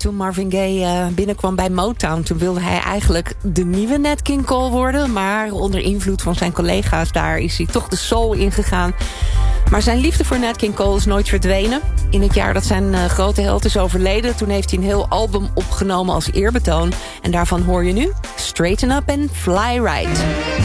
toen Marvin Gaye binnenkwam bij Motown, toen wilde hij eigenlijk de nieuwe Nat King Cole worden. Maar onder invloed van zijn collega's daar is hij toch de soul ingegaan. Maar zijn liefde voor Nat King Cole is nooit verdwenen. In het jaar dat zijn grote held is overleden, toen heeft hij een heel album opgenomen als eerbetoon. En daarvan hoor je nu Straighten Up and Fly Right.